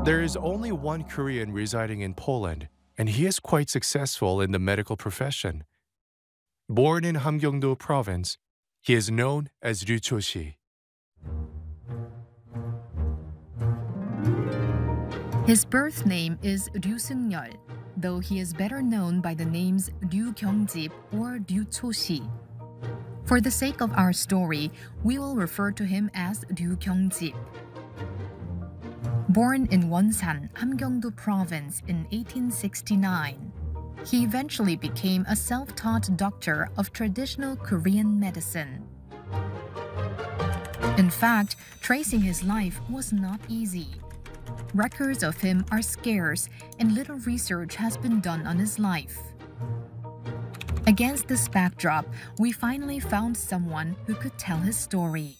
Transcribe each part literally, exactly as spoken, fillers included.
There is only one Korean residing in Poland, and he is quite successful in the medical profession. Born in Hamgyongdo province, he is known as Ryu Cho-si. His birth name is Ryu Seung-yeol, though he is better known by the names Ryu Kyung-jip or Ryu Cho-si. For the sake of our story, we will refer to him as Ryu Kyung-jip. Born in Wonsan, Hamgyongdo province in eighteen sixty-nine, he eventually became a self-taught doctor of traditional Korean medicine. In fact, tracing his life was not easy. Records of him are scarce, and little research has been done on his life. Against this backdrop, we finally found someone who could tell his story.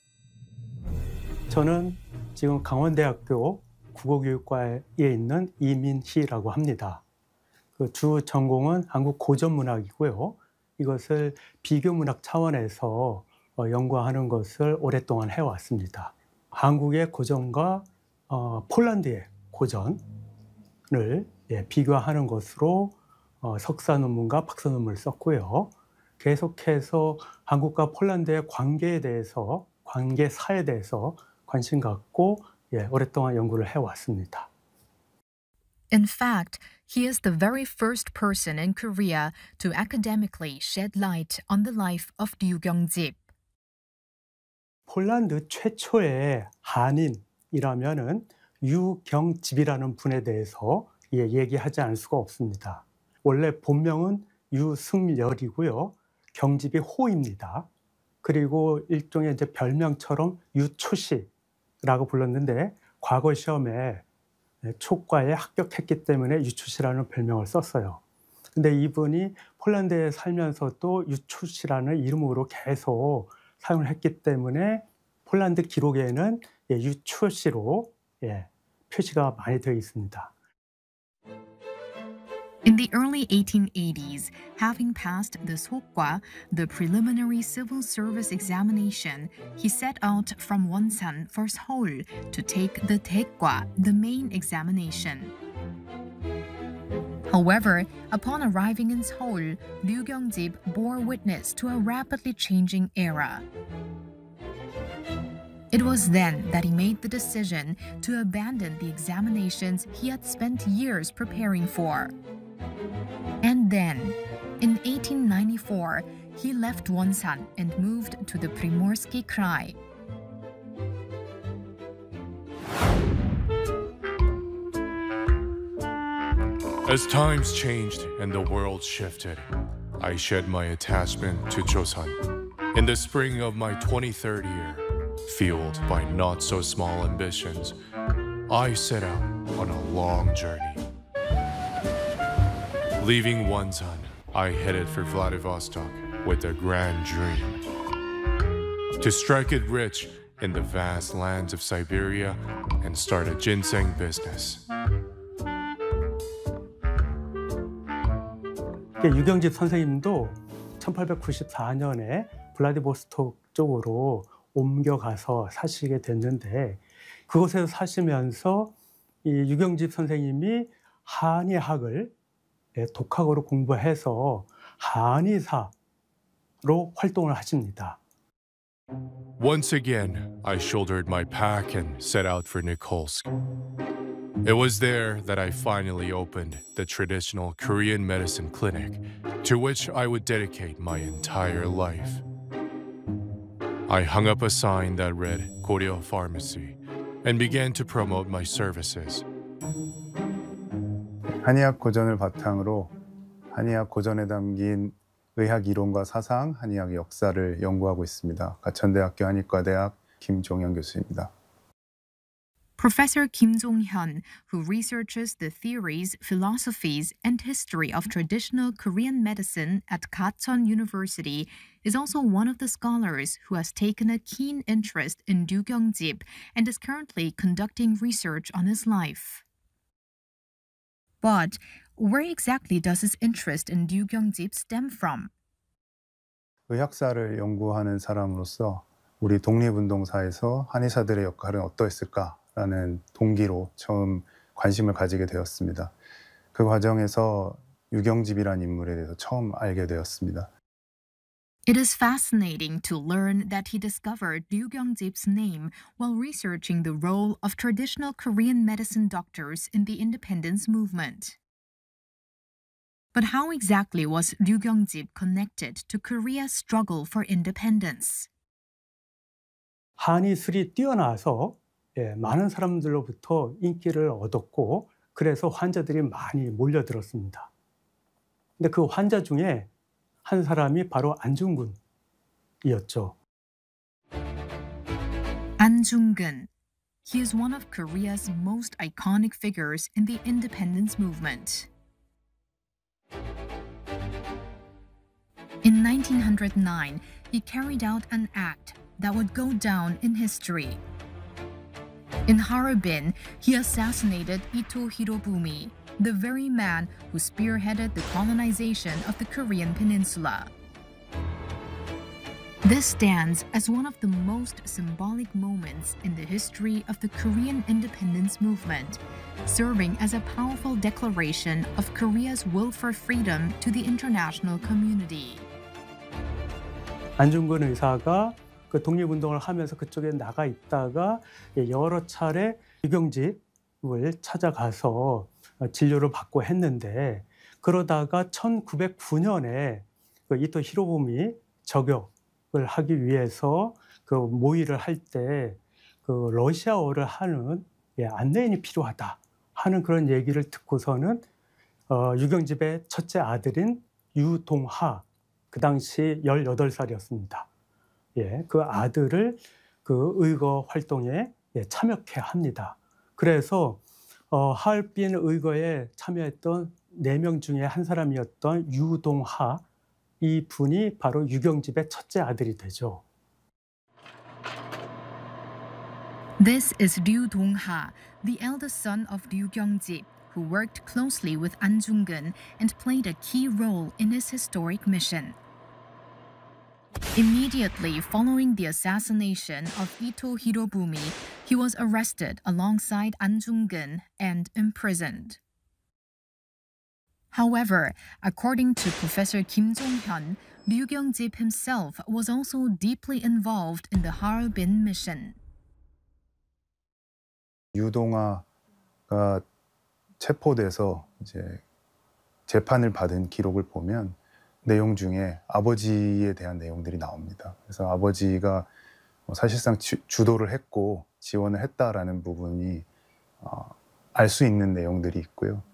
저는 지금 강원대학교 국어교육과에 있는 이민희라고 합니다. 그 주 전공은 한국 고전문학이고요. 이것을 비교문학 차원에서 연구하는 것을 오랫동안 해왔습니다. 한국의 고전과 어, 폴란드의 고전을 예, 비교하는 것으로 어, 석사 논문과 박사 논문을 썼고요. 계속해서 한국과 폴란드의 관계에 대해서, 관계사에 대해서 관심 갖고 예, 오랫동안 연구를 해왔습니다. In fact, he is the very first person in Korea to academically shed light on the life of Ryu Kyung-jip. 폴란드 최초의 한인이라면은 유경집이라는 분에 대해서 예, 얘기하지 않을 수가 없습니다. 원래 본명은 유승열이고요. 경집이 호입니다. 그리고 일종의 이제 별명처럼 유초시라고 불렀는데 과거 시험에 초과에 합격했기 때문에 유초시라는 별명을 썼어요. 근데 이분이 폴란드에 살면서도 유초시라는 이름으로 계속 사용을 했기 때문에 폴란드 기록에는 예, 유초시로 예, 표시가 많이 되어 있습니다. In the early eighteen eighties, having passed the Sokwa, the preliminary civil service examination, he set out from Wonsan for Seoul to take the Taekwa, the main examination. However, upon arriving in Seoul, Ryu Kyung-jip bore witness to a rapidly changing era. It was then that he made the decision to abandon the examinations he had spent years preparing for. And then, in eighteen ninety-four, he left Wonsan and moved to the Primorsky Krai. As times changed and the world shifted, I shed my attachment to Joseon. In the spring of my twenty-third year, fueled by not-so-small ambitions, I set out on a long journey. Leaving Wonsan, I headed for Vladivostok with a grand dream. To strike it rich in the vast lands of Siberia and start a ginseng business. 유경집 선생님도 천팔백구십사 년에 블라디보스토크 쪽으로 옮겨가서 사시게 됐는데 그곳에서 사시면서 이 유경집 선생님이 한의학을 독학으로 공부해서 한의사로 활동을 하십니다. Once again, I shouldered my pack and set out for Nikolsk. It was there that I finally opened the traditional Korean medicine clinic to which I would dedicate my entire life. I hung up a sign that read Goryeo Pharmacy and began to promote my services. 한의학 고전을 바탕으로 한의학 고전에 담긴 의학 이론과 사상, 한의학 역사를 연구하고 있습니다. 가천대학교 한의과대학 김종현 교수입니다. Professor Kim Jong-hyun, who researches the theories, philosophies, and history of traditional Korean medicine at Gachon University, is also one of the scholars who has taken a keen interest in Ryu Kyung-jip and is currently conducting research on his life. But where exactly does his interest in Ryu Kyung-jip stem from? 의학사를 연구하는 사람으로서 우리 독립운동사에서 한의사들의 역할은 어떠했을까 라는 동기로 처음 관심을 가지게 되었습니다. 그 과정에서 유경집이라는 인물에 대해서 처음 알게 되었습니다. It is fascinating to learn that he discovered Ryu Gyeongjib's name while researching the role of traditional Korean medicine doctors in the independence movement. But how exactly was Ryu Gyeongjib connected to Korea's struggle for independence? 한의술이 뛰어나서 예, 많은 사람들로부터 인기를 얻었고 그래서 환자들이 많이 몰려들었습니다. 근데 그 환자 중에 한 사람이 바로 안중근이었죠. An Jung-geun. He is one of Korea's most iconic figures in the independence movement. In nineteen oh nine, he carried out an act that would go down in history. In Harbin, he assassinated Ito Hirobumi, the very man who spearheaded the colonization of the Korean peninsula. This stands as one of the most symbolic moments in the history of the Korean independence movement, serving as a powerful declaration of Korea's will for freedom to the international community. 안중근 의사가 그 독립운동을 하면서 그쪽에 나가 있다가 여러 차례 유경집을 찾아가서 진료를 받고 했는데 그러다가 천구백구 년에 그 이토 히로부미 저격을 하기 위해서 그 모의를 할 때 그 러시아어를 하는 예, 안내인이 필요하다 하는 그런 얘기를 듣고서는 어, 유경집의 첫째 아들인 유동하, 그 당시 열여덟 살이었습니다. 예, 그 아들을 그 의거 활동에 예, 참여케 합니다. 그래서 어, 하얼빈 의거에 참여했던 네 명 중에 한 사람이었던 유동하, 이 분이 바로 유경집의 첫째 아들이 되죠. This is Ryu Dong-ha, the eldest son of Ryu Gyeongjib, who worked closely with An Jung-geun and played a key role in his historic mission. Immediately following the assassination of Ito Hirobumi, he was arrested alongside An Jung-geun and imprisoned. However, according to Professor Kim Jong-hyun, Ryu Gyeongjib himself was also deeply involved in the Harbin mission. 유동하가 체포돼서 이제 재판을 받은 기록을 보면 내용 중에 아버지에 대한 내용들이 나옵니다. 그래서 아버지가 사실상 주, 주도를 했고 지원을 했다라는 부분이 어, 알 수 있는 내용들이 있고요.